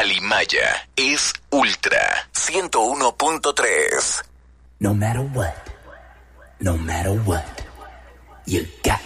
Alimaya es Ultra 101.3. No matter what, you got